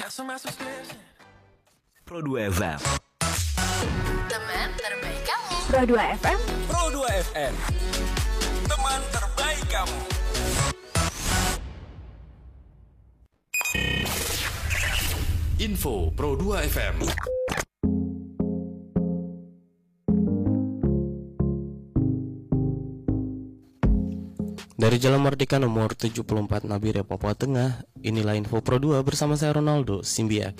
Pro 2 FM. Teman terbaik kamu. Pro 2 FM. Pro 2 FM. Teman terbaik kamu. Info Pro 2 FM. Dari Jalan Merdeka nomor 74 Nabire, Papua Tengah, inilah Info Pro 2 bersama saya Ronaldo Simbiak.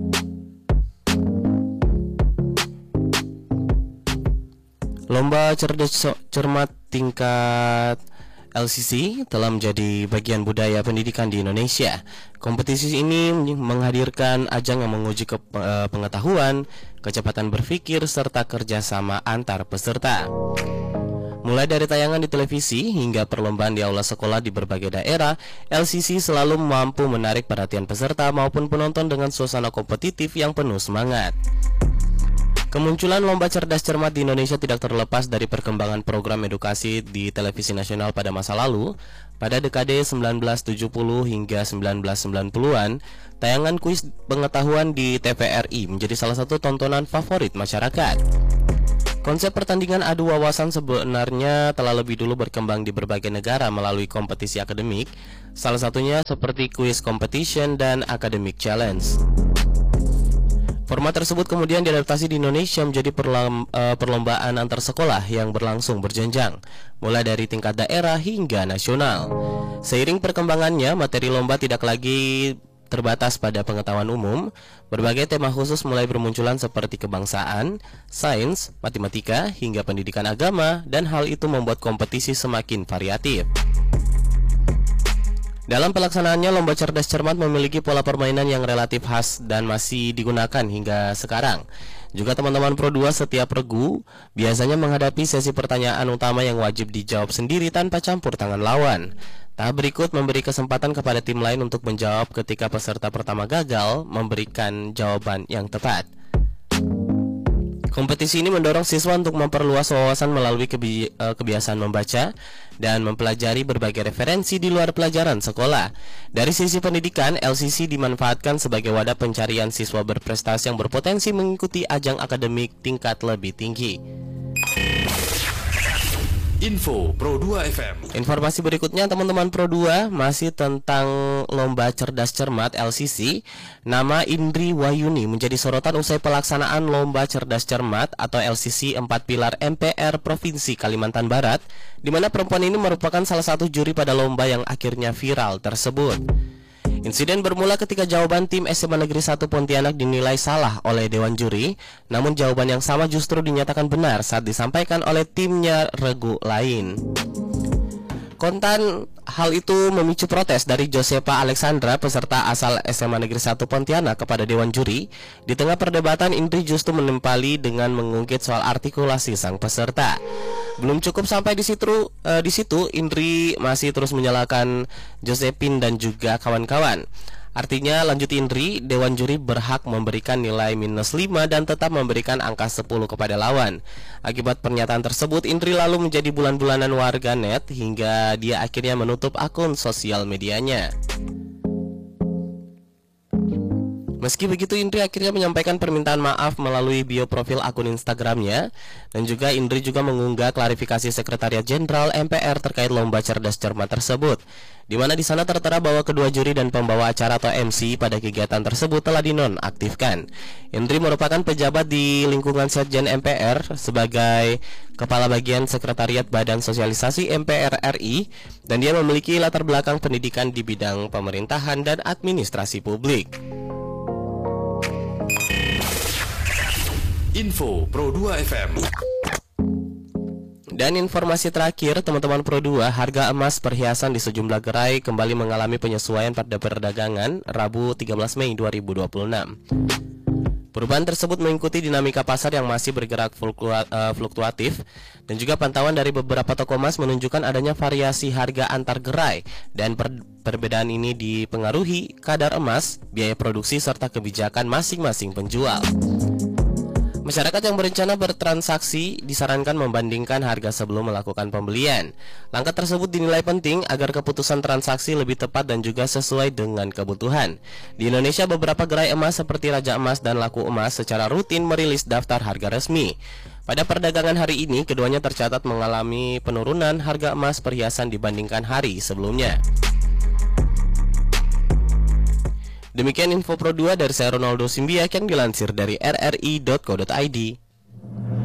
Lomba cerdas cermat tingkat LCC telah menjadi bagian budaya pendidikan di Indonesia. Kompetisi ini menghadirkan ajang yang menguji pengetahuan, kecepatan berpikir, serta kerjasama antar peserta. Mulai dari tayangan di televisi hingga perlombaan di aula sekolah di berbagai daerah, LCC selalu mampu menarik perhatian peserta maupun penonton dengan suasana kompetitif yang penuh semangat. Kemunculan lomba cerdas cermat di Indonesia tidak terlepas dari perkembangan program edukasi di televisi nasional pada masa lalu. Pada dekade 1970 hingga 1990-an, tayangan kuis pengetahuan di TVRI menjadi salah satu tontonan favorit masyarakat. Konsep pertandingan adu wawasan sebenarnya telah lebih dulu berkembang di berbagai negara melalui kompetisi akademik, salah satunya seperti quiz competition dan academic challenge. Format tersebut kemudian diadaptasi di Indonesia menjadi perlombaan antar sekolah yang berlangsung berjenjang, mulai dari tingkat daerah hingga nasional. Seiring perkembangannya, materi lomba tidak lagi terbatas pada pengetahuan umum. Berbagai tema khusus mulai bermunculan seperti kebangsaan, sains, matematika, hingga pendidikan agama, dan hal itu membuat kompetisi semakin variatif. Dalam pelaksanaannya, lomba cerdas cermat memiliki pola permainan yang relatif khas dan masih digunakan hingga sekarang. Juga teman-teman Pro 2 setiap regu biasanya menghadapi sesi pertanyaan utama yang wajib dijawab sendiri tanpa campur tangan lawan. Tahap berikut memberi kesempatan kepada tim lain untuk menjawab ketika peserta pertama gagal memberikan jawaban yang tepat. Kompetisi ini mendorong siswa untuk memperluas wawasan melalui kebiasaan membaca dan mempelajari berbagai referensi di luar pelajaran sekolah. Dari sisi pendidikan, LCC dimanfaatkan sebagai wadah pencarian siswa berprestasi yang berpotensi mengikuti ajang akademik tingkat lebih tinggi. Info Pro 2 FM. Informasi berikutnya teman-teman Pro 2 masih tentang lomba cerdas cermat LCC. Nama Indri Wayuni menjadi sorotan usai pelaksanaan lomba cerdas cermat atau LCC 4 Pilar MPR Provinsi Kalimantan Barat, di mana perempuan ini merupakan salah satu juri pada lomba yang akhirnya viral tersebut. Insiden bermula ketika jawaban tim SMA Negeri 1 Pontianak dinilai salah oleh Dewan Juri, namun jawaban yang sama justru dinyatakan benar saat disampaikan oleh timnya regu lain. Kontan hal itu memicu protes dari Josepa Alexandra, peserta asal SMA Negeri 1 Pontianak, kepada Dewan Juri. Di tengah perdebatan, Indri justru menempali dengan mengungkit soal artikulasi sang peserta. Belum cukup sampai di situ, Indri masih terus menyalahkan Josephine dan juga kawan-kawan. Artinya, lanjut Indri, Dewan Juri berhak memberikan nilai -5 dan tetap memberikan angka 10 kepada lawan. Akibat pernyataan tersebut, Indri lalu menjadi bulan-bulanan warga net hingga dia akhirnya menutup akun sosial medianya. Meski begitu, Indri akhirnya menyampaikan permintaan maaf melalui bio profil akun Instagramnya. Dan juga Indri juga mengunggah klarifikasi Sekretariat Jenderal MPR terkait lomba cerdas cermat tersebut, di mana di sana tertera bahwa kedua juri dan pembawa acara atau MC pada kegiatan tersebut telah dinonaktifkan. Indri merupakan pejabat di lingkungan Setjen MPR sebagai Kepala Bagian Sekretariat Badan Sosialisasi MPR RI, dan dia memiliki latar belakang pendidikan di bidang pemerintahan dan administrasi publik. Info Pro 2 FM. Dan informasi terakhir teman-teman Pro 2, harga emas perhiasan di sejumlah gerai kembali mengalami penyesuaian pada perdagangan Rabu 13 Mei 2026. Perubahan tersebut mengikuti dinamika pasar yang masih bergerak fluktuatif, dan juga pantauan dari beberapa toko emas menunjukkan adanya variasi harga antar gerai, dan perbedaan ini dipengaruhi kadar emas, biaya produksi, serta kebijakan masing-masing penjual. Masyarakat yang berencana bertransaksi disarankan membandingkan harga sebelum melakukan pembelian. Langkah tersebut dinilai penting agar keputusan transaksi lebih tepat dan juga sesuai dengan kebutuhan. Di Indonesia, beberapa gerai emas seperti Raja Emas dan Laku Emas secara rutin merilis daftar harga resmi. Pada perdagangan hari ini, keduanya tercatat mengalami penurunan harga emas perhiasan dibandingkan hari sebelumnya. Demikian info Pro 2 dari saya Ronaldo Simbiak yang dilansir dari rri.co.id.